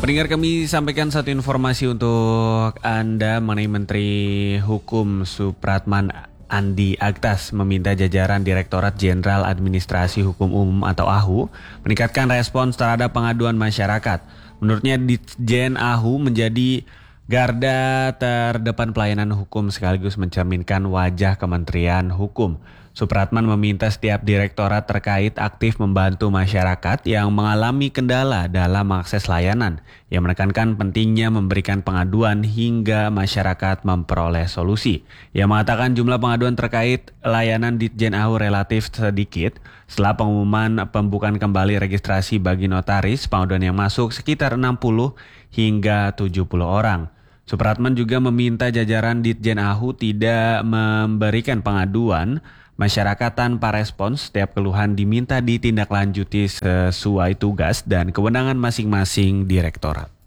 Pendengar, kami sampaikan satu informasi untuk Anda mengenai Menteri Hukum Supratman Andi Aktas meminta jajaran Direktorat Jenderal Administrasi Hukum Umum atau AHU meningkatkan respons terhadap pengaduan masyarakat. Menurutnya Ditjen AHU menjadi garda terdepan pelayanan hukum sekaligus mencerminkan wajah Kementerian Hukum. Supratman meminta setiap direktorat terkait aktif membantu masyarakat yang mengalami kendala dalam akses layanan. Ia menekankan pentingnya memberikan pengaduan hingga masyarakat memperoleh solusi. Ia mengatakan jumlah pengaduan terkait layanan Ditjen AHU relatif sedikit. Setelah pengumuman pembukaan kembali registrasi bagi notaris, pengaduan yang masuk sekitar 60 hingga 70 orang. Supratman juga meminta jajaran Ditjen AHU tidak memberikan pengaduan masyarakat tanpa respons. Setiap keluhan diminta ditindaklanjuti sesuai tugas dan kewenangan masing-masing direktorat.